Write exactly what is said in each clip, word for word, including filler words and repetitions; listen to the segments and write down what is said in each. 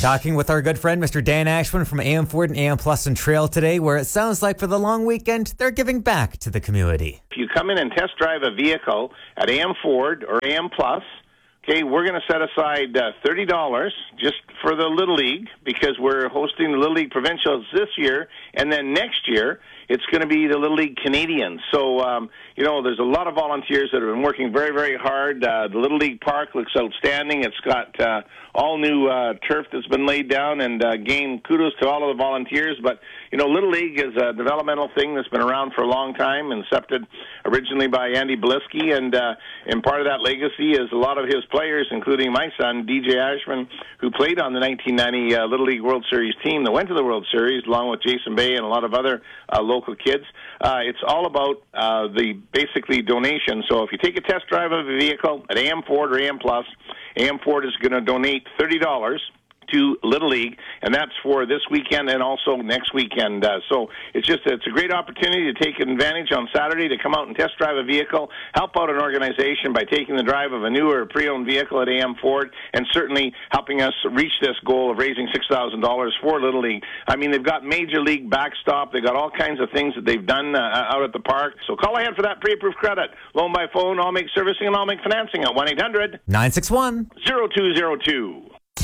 Talking with our good friend, Mister Dan Ashwin from A M Ford and A M Plus and Trail today, where it sounds like for the long weekend, they're giving back to the community. If you come in and test drive a vehicle at A M Ford or A M Plus, okay, we're going to set aside uh, thirty dollars just for the Little League because we're hosting the Little League Provincials this year, and then next year it's going to be the Little League Canadians. So, um, you know, there's a lot of volunteers that have been working very, very hard. Uh, the Little League Park looks outstanding. It's got uh, all new uh, turf that's been laid down, and uh, again, kudos to all of the volunteers. But, you know, Little League is a developmental thing that's been around for a long time, incepted originally by Andy Beliski, and, uh, and part of that legacy is a lot of his players, including my son, D J Ashman, who played on the nineteen ninety uh, Little League World Series team that went to the World Series, along with Jason Bay and a lot of other uh, local kids. Uh, it's all about uh, the basically donation. So if you take a test drive of a vehicle at A M Ford or A M Plus, A M Ford is going to donate thirty dollars to Little League, and that's for this weekend and also next weekend. Uh, so it's just it's a great opportunity to take advantage on Saturday to come out and test drive a vehicle, help out an organization by taking the drive of a new or pre-owned vehicle at A M Ford, and certainly helping us reach this goal of raising six thousand dollars for Little League. I mean, they've got Major League backstop. They've got all kinds of things that they've done uh, out at the park. So call ahead for that pre-approved credit. Loan by phone, I'll make servicing, and I'll make financing at one eight hundred nine six one zero two zero two.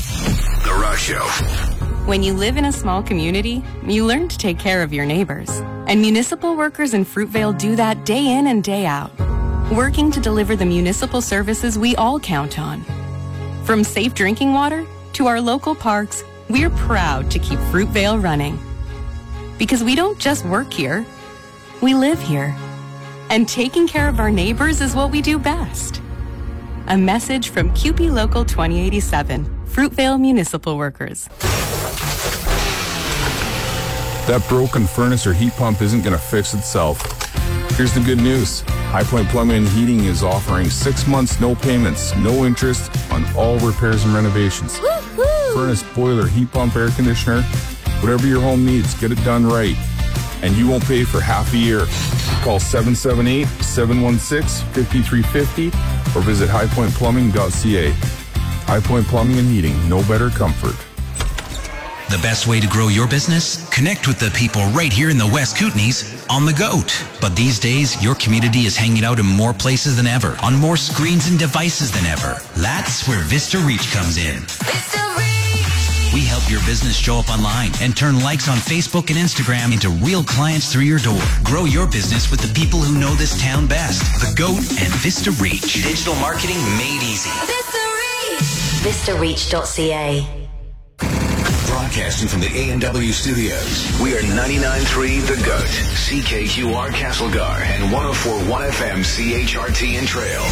The Rush Show. When you live in a small community, you learn to take care of your neighbors. And municipal workers in Fruitvale do that day in and day out, working to deliver the municipal services we all count on. From safe drinking water to our local parks, we're proud to keep Fruitvale running. Because we don't just work here, we live here. And taking care of our neighbors is what we do best. A message from Q P Local twenty eighty-seven, Fruitvale Municipal Workers. That broken furnace or heat pump isn't going to fix itself. Here's the good news. High Point Plumbing and Heating is offering six months, no payments, no interest on all repairs and renovations. Woo-hoo! Furnace, boiler, heat pump, air conditioner, whatever your home needs, get it done right. And you won't pay for half a year. Call seven seven eight, seven one six, five three five zero or visit high point plumbing dot c a. High Point Plumbing and Heating, no better comfort. The best way to grow your business? Connect with the people right here in the West Kootenays on the GOAT. But these days, your community is hanging out in more places than ever, on more screens and devices than ever. That's where Vista Reach comes in. Vista Reach! We help your business show up online and turn likes on Facebook and Instagram into real clients through your door. Grow your business with the people who know this town best. The GOAT and Vista Reach. Digital marketing made easy. Vista Reach! vista reach dot c a. Broadcasting from the A and W studios, we are ninety-nine point three The GOAT, C K Q R Castlegar, and one oh four point one F M C H R T and Trail.